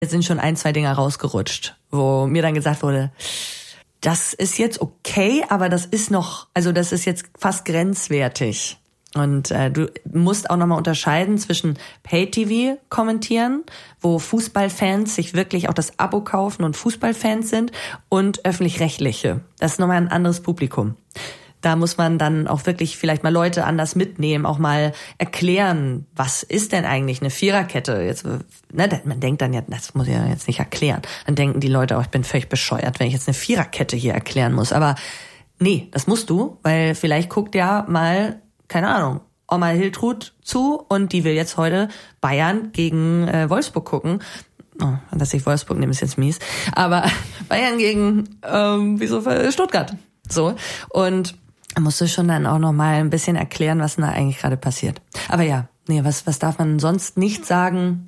Jetzt sind schon 1, 2 Dinger rausgerutscht, wo mir dann gesagt wurde, das ist jetzt okay, aber das ist jetzt fast grenzwertig. Und du musst auch nochmal unterscheiden zwischen Pay-TV kommentieren, wo Fußballfans sich wirklich auch das Abo kaufen und Fußballfans sind, und öffentlich-rechtliche. Das ist nochmal ein anderes Publikum. Da muss man dann auch wirklich vielleicht mal Leute anders mitnehmen, auch mal erklären, was ist denn eigentlich eine Viererkette? Jetzt, ne, man denkt dann ja, das muss ich ja jetzt nicht erklären. Dann denken die Leute auch, ich bin völlig bescheuert, wenn ich jetzt eine Viererkette hier erklären muss. Aber nee, das musst du, weil vielleicht guckt ja mal, keine Ahnung, Oma Hiltrud zu und die will jetzt heute Bayern gegen Wolfsburg gucken. Oh, dass ich Wolfsburg nehme, ist jetzt mies. Aber Bayern gegen Stuttgart. So. Und da musst du schon dann auch noch mal ein bisschen erklären, was denn da eigentlich gerade passiert. Aber ja, nee, was darf man sonst nicht sagen?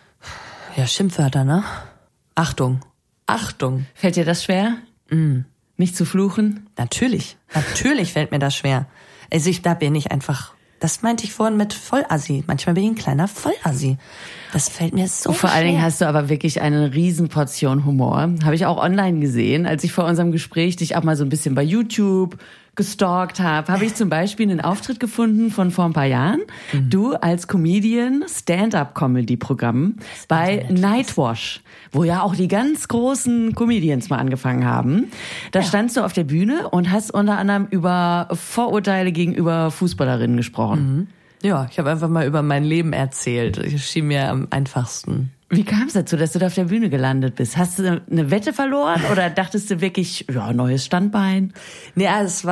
Ja, Schimpfwörter, ne? Achtung. Fällt dir das schwer? Nicht zu fluchen? Natürlich fällt mir das schwer. Also da bin ich einfach, das meinte ich vorhin mit Vollassi. Manchmal bin ich ein kleiner Vollassi. Das fällt mir so schwer. Vor allen Dingen hast du aber wirklich eine Riesenportion Humor. Habe ich auch online gesehen, als ich vor unserem Gespräch dich auch mal so ein bisschen bei YouTube gestalkt habe ich zum Beispiel einen Auftritt gefunden von vor ein paar Jahren. Du als Comedian, Stand-up-Comedy-Programm bei Nightwash, wo ja auch die ganz großen Comedians mal angefangen haben. Da standst du auf der Bühne und hast unter anderem über Vorurteile gegenüber Fußballerinnen gesprochen. Ja, ich habe einfach mal über mein Leben erzählt. Das schien mir am einfachsten. Wie kam es dazu, dass du da auf der Bühne gelandet bist? Hast du eine Wette verloren oder dachtest du wirklich, ja, neues Standbein? Nee,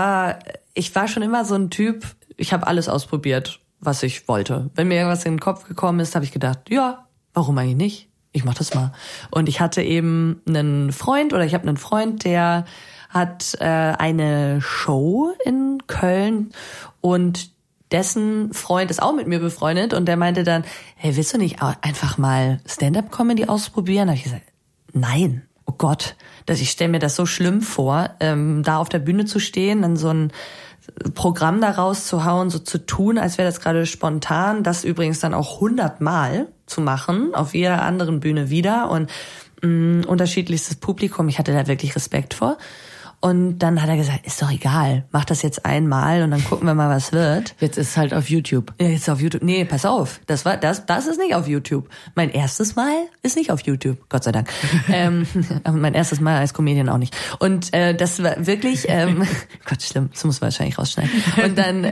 ich war schon immer so ein Typ, ich habe alles ausprobiert, was ich wollte. Wenn mir irgendwas in den Kopf gekommen ist, habe ich gedacht, ja, warum eigentlich nicht? Ich mach das mal. Und ich hatte eben ich habe einen Freund, der hat eine Show in Köln und dessen Freund ist auch mit mir befreundet und der meinte dann, hey, willst du nicht einfach mal Stand-up-Comedy ausprobieren? Da habe ich gesagt, nein, oh Gott, ich stelle mir das so schlimm vor, da auf der Bühne zu stehen, dann so ein Programm da rauszuhauen, so zu tun, als wäre das gerade spontan, das übrigens dann auch 100-mal zu machen, auf jeder anderen Bühne wieder und unterschiedlichstes Publikum. Ich hatte da wirklich Respekt vor. Und dann hat er gesagt, ist doch egal, mach das jetzt einmal und dann gucken wir mal, was wird. Jetzt ist es halt auf YouTube. Ja, jetzt auf YouTube. Nee, pass auf, das ist nicht auf YouTube. Mein erstes Mal ist nicht auf YouTube, Gott sei Dank. Aber mein erstes Mal als Comedian auch nicht. Und das war wirklich, Gott, schlimm, das muss man wahrscheinlich rausschneiden. Und dann,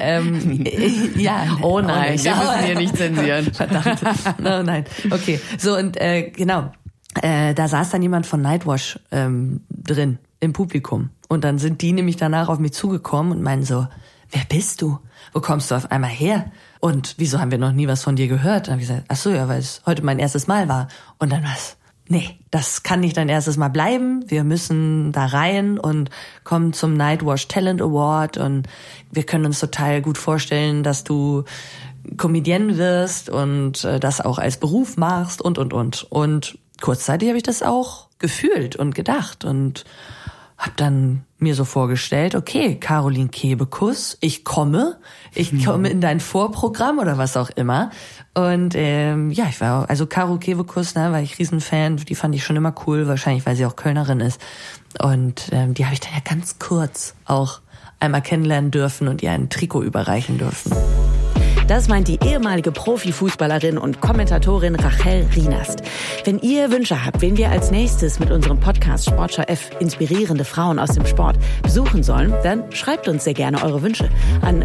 ja. Oh nein, wir müssen hier nicht zensieren. Verdammt. No, nein. Okay, so und genau, da saß dann jemand von Nightwash drin im Publikum. Und dann sind die nämlich danach auf mich zugekommen und meinen so, wer bist du? Wo kommst du auf einmal her? Und wieso haben wir noch nie was von dir gehört? Dann habe ich gesagt, ach so, ja, weil es heute mein erstes Mal war. Und dann was? Nee, das kann nicht dein erstes Mal bleiben. Wir müssen da rein und kommen zum Nightwash Talent Award und wir können uns total gut vorstellen, dass du Comedienne wirst und das auch als Beruf machst und. Und kurzzeitig habe ich das auch gefühlt und gedacht und hab dann mir so vorgestellt, okay, Caroline Kebekus, ich komme in dein Vorprogramm oder was auch immer. Und ja, ich war also Caro Kebekus, war ich Riesenfan, die fand ich schon immer cool, wahrscheinlich weil sie auch Kölnerin ist. Und die habe ich dann ja ganz kurz auch einmal kennenlernen dürfen und ihr ein Trikot überreichen dürfen. Das meint die ehemalige Profifußballerin und Kommentatorin Rachel Rienast. Wenn ihr Wünsche habt, wen wir als nächstes mit unserem Podcast Sportschau F inspirierende Frauen aus dem Sport besuchen sollen, dann schreibt uns sehr gerne eure Wünsche an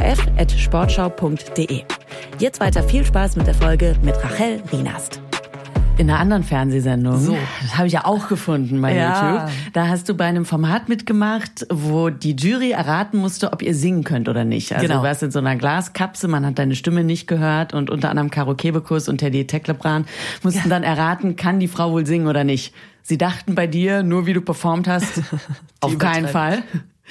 sportschauF@sportschau.de. Jetzt weiter viel Spaß mit der Folge mit Rachel Rienast. In einer anderen Fernsehsendung, so. Das habe ich ja auch gefunden bei YouTube, da hast du bei einem Format mitgemacht, wo die Jury erraten musste, ob ihr singen könnt oder nicht. Also du warst in so einer Glaskapsel, man hat deine Stimme nicht gehört und unter anderem Caro Kebekus und Teddy Tecklebrand mussten dann erraten, kann die Frau wohl singen oder nicht. Sie dachten bei dir, nur wie du performt hast, auf keinen Fall.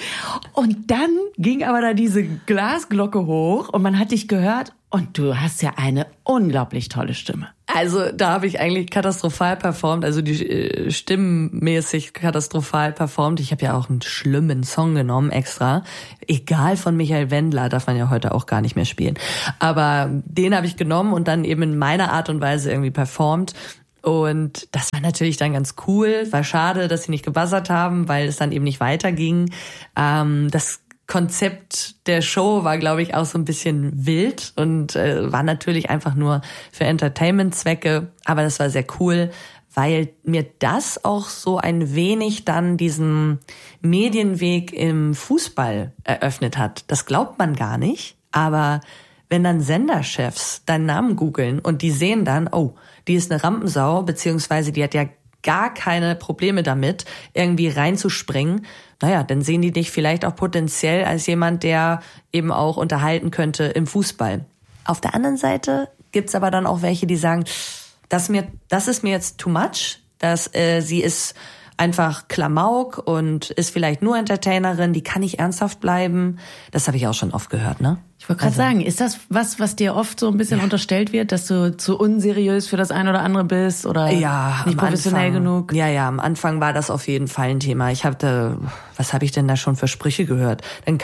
Und dann ging aber da diese Glasglocke hoch und man hat dich gehört und du hast ja eine unglaublich tolle Stimme. Also da habe ich eigentlich katastrophal performt, also die stimmenmäßig katastrophal performt. Ich habe ja auch einen schlimmen Song genommen extra. Egal, von Michael Wendler, darf man ja heute auch gar nicht mehr spielen. Aber den habe ich genommen und dann eben in meiner Art und Weise irgendwie performt. Und das war natürlich dann ganz cool. War schade, dass sie nicht gebuzzert haben, weil es dann eben nicht weiterging. Das Konzept der Show war, glaube ich, auch so ein bisschen wild und war natürlich einfach nur für Entertainment-Zwecke. Aber das war sehr cool, weil mir das auch so ein wenig dann diesen Medienweg im Fußball eröffnet hat. Das glaubt man gar nicht, aber wenn dann Senderchefs deinen Namen googeln und die sehen dann, oh, die ist eine Rampensau, beziehungsweise die hat ja gar keine Probleme damit, irgendwie reinzuspringen, naja, dann sehen die dich vielleicht auch potenziell als jemand, der eben auch unterhalten könnte im Fußball. Auf der anderen Seite gibt's aber dann auch welche, die sagen, das ist mir jetzt too much, sie ist einfach Klamauk und ist vielleicht nur Entertainerin, die kann nicht ernsthaft bleiben. Das habe ich auch schon oft gehört, ne? Ich wollte gerade sagen, ist das was dir oft so ein bisschen unterstellt wird, dass du zu unseriös für das eine oder andere bist oder nicht professionell genug? Ja, am Anfang war das auf jeden Fall ein Thema. Was habe ich denn da schon für Sprüche gehört? Dann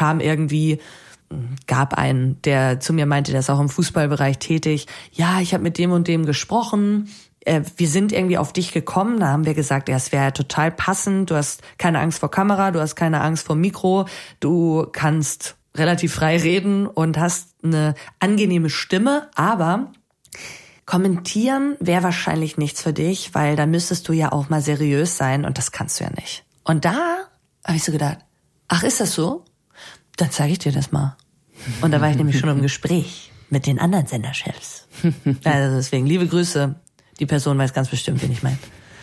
gab einen, der zu mir meinte, der ist auch im Fußballbereich tätig. Ja, ich habe mit dem und dem gesprochen. Wir sind irgendwie auf dich gekommen, da haben wir gesagt, ja, es wäre total passend, du hast keine Angst vor Kamera, du hast keine Angst vor Mikro, du kannst relativ frei reden und hast eine angenehme Stimme, aber kommentieren wäre wahrscheinlich nichts für dich, weil da müsstest du ja auch mal seriös sein und das kannst du ja nicht. Und da habe ich so gedacht, ach, ist das so? Dann zeige ich dir das mal. Und da war ich nämlich schon im Gespräch mit den anderen Senderchefs. Also deswegen, liebe Grüße. Die Person weiß ganz bestimmt, wen ich meine.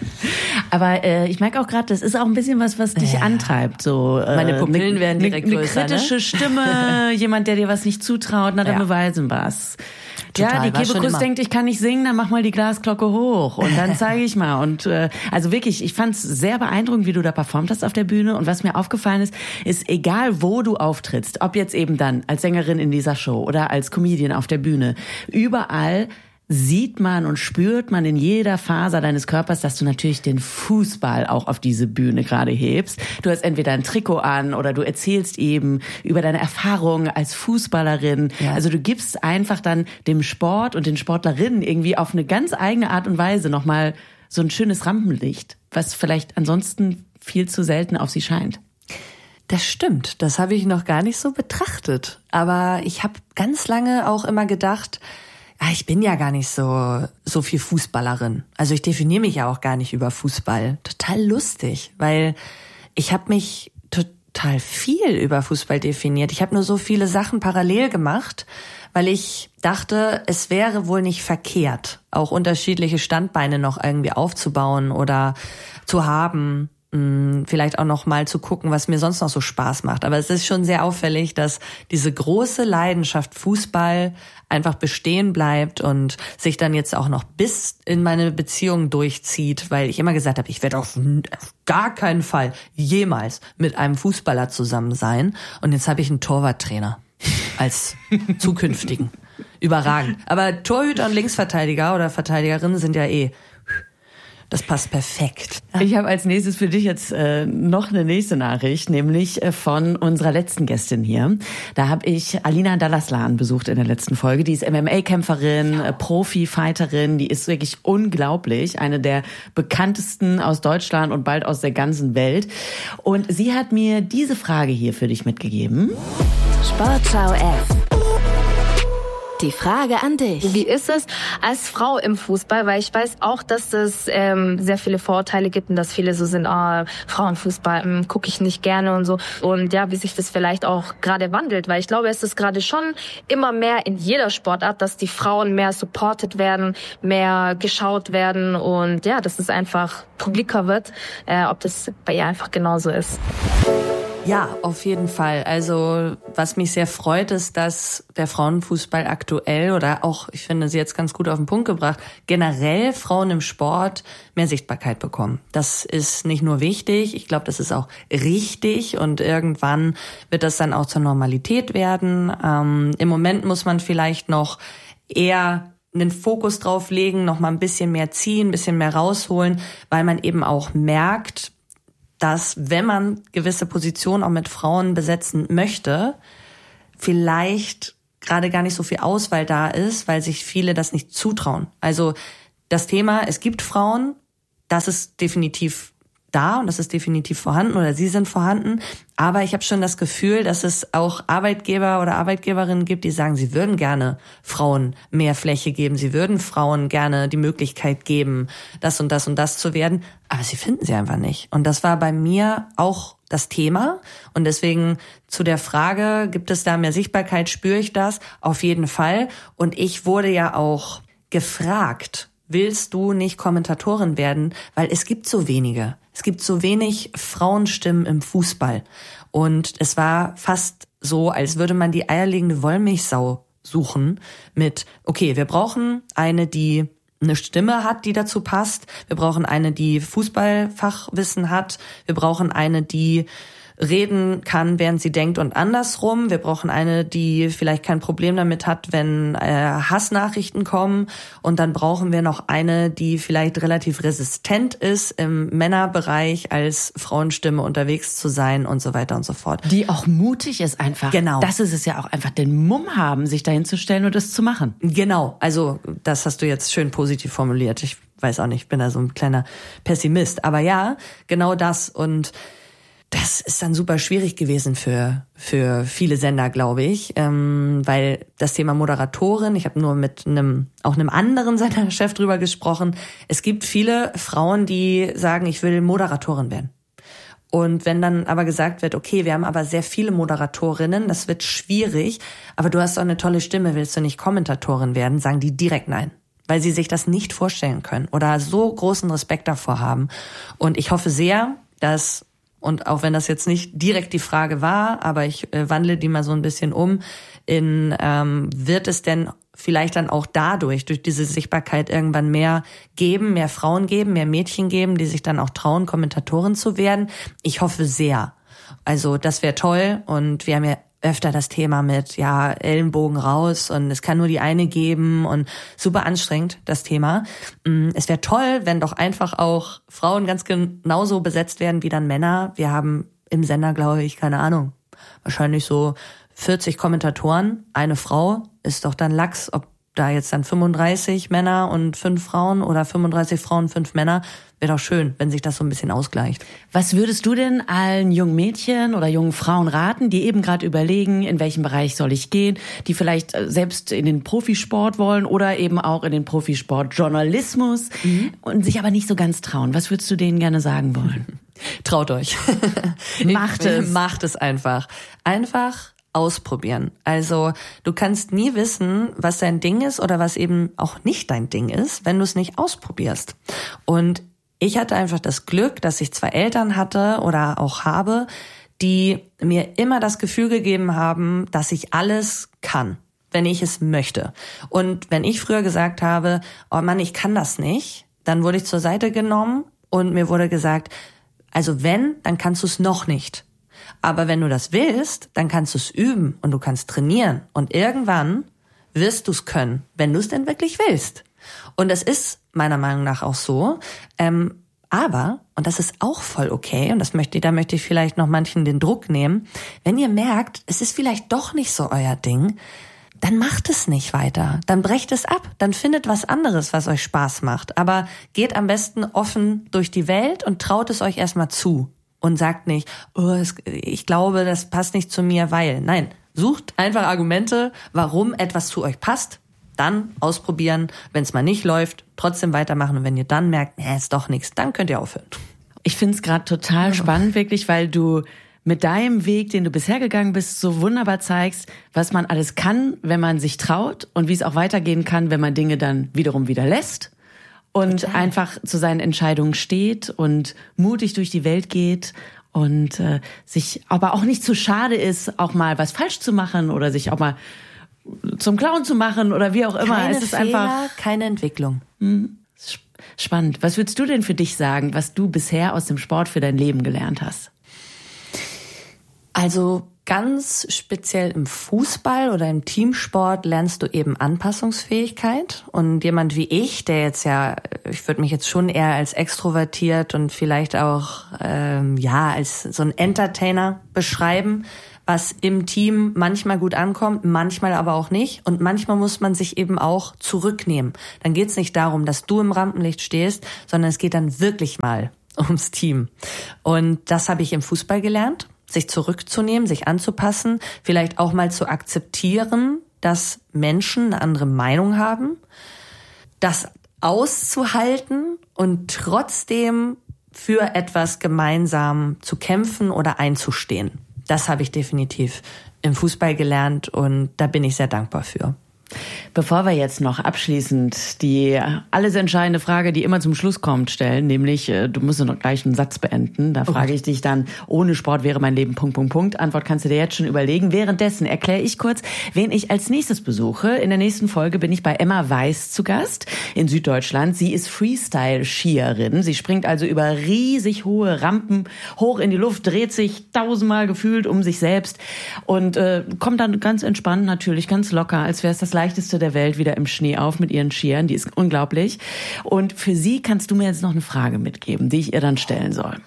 Aber ich merke auch gerade, das ist auch ein bisschen was dich antreibt. So, meine Pupillen werden direkt größer. Eine kritische Stimme, jemand, der dir was nicht zutraut, na dann beweisen was. Total, die Kebekus denkt, ich kann nicht singen, dann mach mal die Glasglocke hoch und dann zeige ich mal. Und also wirklich, ich fand's sehr beeindruckend, wie du da performt hast auf der Bühne. Und was mir aufgefallen ist, egal wo du auftrittst, ob jetzt eben dann als Sängerin in dieser Show oder als Comedian auf der Bühne, überall sieht man und spürt man in jeder Faser deines Körpers, dass du natürlich den Fußball auch auf diese Bühne gerade hebst. Du hast entweder ein Trikot an oder du erzählst eben über deine Erfahrungen als Fußballerin. Ja. Also du gibst einfach dann dem Sport und den Sportlerinnen irgendwie auf eine ganz eigene Art und Weise nochmal so ein schönes Rampenlicht, was vielleicht ansonsten viel zu selten auf sie scheint. Das stimmt, das habe ich noch gar nicht so betrachtet. Aber ich habe ganz lange auch immer gedacht, ich bin ja gar nicht so viel Fußballerin. Also ich definiere mich ja auch gar nicht über Fußball. Total lustig, weil ich habe mich total viel über Fußball definiert. Ich habe nur so viele Sachen parallel gemacht, weil ich dachte, es wäre wohl nicht verkehrt, auch unterschiedliche Standbeine noch irgendwie aufzubauen oder zu haben. Vielleicht auch noch mal zu gucken, was mir sonst noch so Spaß macht. Aber es ist schon sehr auffällig, dass diese große Leidenschaft Fußball einfach bestehen bleibt und sich dann jetzt auch noch bis in meine Beziehung durchzieht, weil ich immer gesagt habe, ich werde auf gar keinen Fall jemals mit einem Fußballer zusammen sein. Und jetzt habe ich einen Torwarttrainer als zukünftigen. Überragend. Aber Torhüter und Linksverteidiger oder Verteidigerinnen sind ja das passt perfekt. Ich habe als nächstes für dich jetzt noch eine nächste Nachricht, nämlich von unserer letzten Gästin hier. Da habe ich Alina Dalaslan besucht in der letzten Folge. Die ist MMA-Kämpferin, Profi-Fighterin. Die ist wirklich unglaublich. Eine der bekanntesten aus Deutschland und bald aus der ganzen Welt. Und sie hat mir diese Frage hier für dich mitgegeben. Sportschau F. Die Frage an dich. Wie ist es als Frau im Fußball? Weil ich weiß auch, dass es sehr viele Vorurteile gibt und dass viele so sind, Frauenfußball gucke ich nicht gerne und so. Und ja, wie sich das vielleicht auch gerade wandelt. Weil ich glaube, es ist gerade schon immer mehr in jeder Sportart, dass die Frauen mehr supported werden, mehr geschaut werden. Und ja, dass es einfach publiker wird, ob das bei ihr einfach genauso ist. Ja, auf jeden Fall. Also was mich sehr freut, ist, dass der Frauenfußball aktuell oder auch, ich finde sie jetzt ganz gut auf den Punkt gebracht, generell Frauen im Sport mehr Sichtbarkeit bekommen. Das ist nicht nur wichtig, ich glaube, das ist auch richtig und irgendwann wird das dann auch zur Normalität werden. Im Moment muss man vielleicht noch eher einen Fokus drauf legen, noch mal ein bisschen mehr ziehen, ein bisschen mehr rausholen, weil man eben auch merkt, dass wenn man gewisse Positionen auch mit Frauen besetzen möchte, vielleicht gerade gar nicht so viel Auswahl da ist, weil sich viele das nicht zutrauen. Also das Thema, es gibt Frauen, das ist definitiv da und das ist definitiv vorhanden oder sie sind vorhanden. Aber ich habe schon das Gefühl, dass es auch Arbeitgeber oder Arbeitgeberinnen gibt, die sagen, sie würden gerne Frauen mehr Fläche geben. Sie würden Frauen gerne die Möglichkeit geben, das und das und das zu werden. Aber sie finden sie einfach nicht. Und das war bei mir auch das Thema. Und deswegen zu der Frage, gibt es da mehr Sichtbarkeit, spüre ich das? Auf jeden Fall. Und ich wurde ja auch gefragt, willst du nicht Kommentatorin werden? Weil es gibt so wenige. Es gibt so wenig Frauenstimmen im Fußball. Und es war fast so, als würde man die eierlegende Wollmilchsau suchen mit, okay, wir brauchen eine, die eine Stimme hat, die dazu passt. Wir brauchen eine, die Fußballfachwissen hat. Wir brauchen eine, die reden kann, während sie denkt und andersrum. Wir brauchen eine, die vielleicht kein Problem damit hat, wenn Hassnachrichten kommen. Und dann brauchen wir noch eine, die vielleicht relativ resistent ist, im Männerbereich als Frauenstimme unterwegs zu sein und so weiter und so fort. Die auch mutig ist einfach. Genau. Das ist es ja auch, einfach den Mumm haben, sich dahin zu stellen und es zu machen. Genau. Also das hast du jetzt schön positiv formuliert. Ich weiß auch nicht, ich bin da so ein kleiner Pessimist. Aber ja, genau das. Und das ist dann super schwierig gewesen für viele Sender, glaube ich, weil das Thema Moderatorin, ich habe nur mit einem anderen Senderchef drüber gesprochen, es gibt viele Frauen, die sagen, ich will Moderatorin werden. Und wenn dann aber gesagt wird, okay, wir haben aber sehr viele Moderatorinnen, das wird schwierig, aber du hast doch eine tolle Stimme, willst du nicht Kommentatorin werden, sagen die direkt nein, weil sie sich das nicht vorstellen können oder so großen Respekt davor haben. Und ich hoffe sehr, dass, und auch wenn das jetzt nicht direkt die Frage war, aber ich wandle die mal so ein bisschen um, wird es denn vielleicht dann auch durch diese Sichtbarkeit irgendwann mehr geben, mehr Frauen geben, mehr Mädchen geben, die sich dann auch trauen, Kommentatorin zu werden? Ich hoffe sehr. Also das wäre toll und wir haben ja öfter das Thema mit, ja, Ellenbogen raus und es kann nur die eine geben und super anstrengend, das Thema. Es wäre toll, wenn doch einfach auch Frauen ganz genauso besetzt werden wie dann Männer. Wir haben im Sender, glaube ich, keine Ahnung, wahrscheinlich so 40 Kommentatoren, eine Frau, ist doch dann Lachs, ob da jetzt dann 35 Männer und 5 Frauen oder 35 Frauen, 5 Männer, wäre doch schön, wenn sich das so ein bisschen ausgleicht. Was würdest du denn allen jungen Mädchen oder jungen Frauen raten, die eben gerade überlegen, in welchem Bereich soll ich gehen, die vielleicht selbst in den Profisport wollen oder eben auch in den Profisportjournalismus und sich aber nicht so ganz trauen? Was würdest du denen gerne sagen wollen? Traut euch. Macht es einfach. Einfach ausprobieren. Also du kannst nie wissen, was dein Ding ist oder was eben auch nicht dein Ding ist, wenn du es nicht ausprobierst. Und ich hatte einfach das Glück, dass ich 2 Eltern hatte oder auch habe, die mir immer das Gefühl gegeben haben, dass ich alles kann, wenn ich es möchte. Und wenn ich früher gesagt habe, oh Mann, ich kann das nicht, dann wurde ich zur Seite genommen und mir wurde gesagt, also wenn, dann kannst du es noch nicht. Aber wenn du das willst, dann kannst du es üben und du kannst trainieren. Und irgendwann wirst du es können, wenn du es denn wirklich willst. Und das ist meiner Meinung nach auch so. Aber, und das ist auch voll okay, und da möchte ich vielleicht noch manchen den Druck nehmen, wenn ihr merkt, es ist vielleicht doch nicht so euer Ding, dann macht es nicht weiter. Dann brecht es ab. Dann findet was anderes, was euch Spaß macht. Aber geht am besten offen durch die Welt und traut es euch erstmal zu. Und sagt nicht, oh, ich glaube, das passt nicht zu mir, weil. Nein, sucht einfach Argumente, warum etwas zu euch passt, dann ausprobieren. Wenn es mal nicht läuft, trotzdem weitermachen. Und wenn ihr dann merkt, ist doch nichts, dann könnt ihr aufhören. Ich finde es gerade total spannend, wirklich, weil du mit deinem Weg, den du bisher gegangen bist, so wunderbar zeigst, was man alles kann, wenn man sich traut und wie es auch weitergehen kann, wenn man Dinge dann wiederum wieder lässt. Und einfach zu seinen Entscheidungen steht und mutig durch die Welt geht und sich aber auch nicht zu schade ist, auch mal was falsch zu machen oder sich auch mal zum Clown zu machen oder wie auch immer. Es ist Fehler, keine Entwicklung. Spannend. Was würdest du denn für dich sagen, was du bisher aus dem Sport für dein Leben gelernt hast? Also ganz speziell im Fußball oder im Teamsport lernst du eben Anpassungsfähigkeit. Und jemand wie ich, der jetzt ich würde mich jetzt schon eher als extrovertiert und vielleicht auch als so ein Entertainer beschreiben, was im Team manchmal gut ankommt, manchmal aber auch nicht. Und manchmal muss man sich eben auch zurücknehmen. Dann geht es nicht darum, dass du im Rampenlicht stehst, sondern es geht dann wirklich mal ums Team. Und das habe ich im Fußball gelernt, sich zurückzunehmen, sich anzupassen, vielleicht auch mal zu akzeptieren, dass Menschen eine andere Meinung haben, das auszuhalten und trotzdem für etwas gemeinsam zu kämpfen oder einzustehen. Das habe ich definitiv im Fußball gelernt und da bin ich sehr dankbar für. Bevor wir jetzt noch abschließend die alles entscheidende Frage, die immer zum Schluss kommt, stellen, nämlich, du musst noch gleich einen Satz beenden. Da frage ich dich dann, ohne Sport wäre mein Leben ... Antwort kannst du dir jetzt schon überlegen. Währenddessen erkläre ich kurz, wen ich als nächstes besuche. In der nächsten Folge bin ich bei Emma Weiß zu Gast in Süddeutschland. Sie ist Freestyle-Skiererin. Sie springt also über riesig hohe Rampen hoch in die Luft, dreht sich 1000-mal gefühlt um sich selbst und kommt dann ganz entspannt natürlich, ganz locker, als wäre es das leichteste der Welt wieder im Schnee auf mit ihren Skiern. Die ist unglaublich. Und für sie kannst du mir jetzt noch eine Frage mitgeben, die ich ihr dann stellen soll.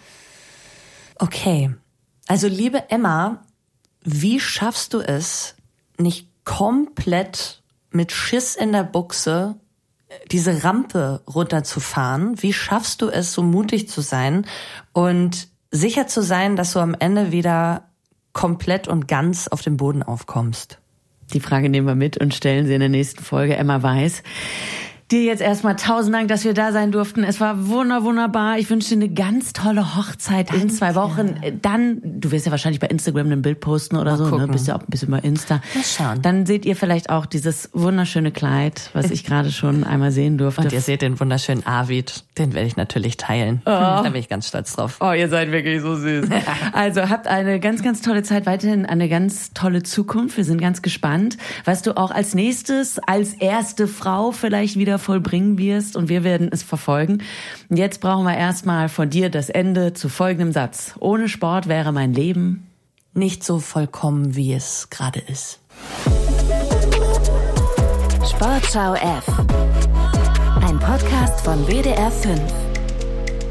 Okay. Also liebe Emma, wie schaffst du es, nicht komplett mit Schiss in der Buchse diese Rampe runterzufahren? Wie schaffst du es, so mutig zu sein und sicher zu sein, dass du am Ende wieder komplett und ganz auf dem Boden aufkommst? Die Frage nehmen wir mit und stellen sie in der nächsten Folge. Emma Weiß. Dir jetzt erstmal 1000 Dank, dass wir da sein durften. Es war wunderbar. Ich wünsche dir eine ganz tolle Hochzeit in 2 Wochen. Dann, du wirst ja wahrscheinlich bei Instagram ein Bild posten oder so, ne? Bist ja auch ein bisschen bei Insta. Mal schauen. Dann seht ihr vielleicht auch dieses wunderschöne Kleid, was ich gerade schon einmal sehen durfte. Und ihr seht den wunderschönen Arvid. Den werde ich natürlich teilen. Da bin ich ganz stolz drauf. Oh, ihr seid wirklich so süß. Also habt eine ganz, ganz tolle Zeit, weiterhin eine ganz tolle Zukunft. Wir sind ganz gespannt, was du auch als nächstes, als erste Frau vielleicht wieder vollbringen wirst und wir werden es verfolgen. Und jetzt brauchen wir erstmal von dir das Ende zu folgendem Satz. Ohne Sport wäre mein Leben nicht so vollkommen, wie es gerade ist. Sportschau F. Ein Podcast von WDR 5.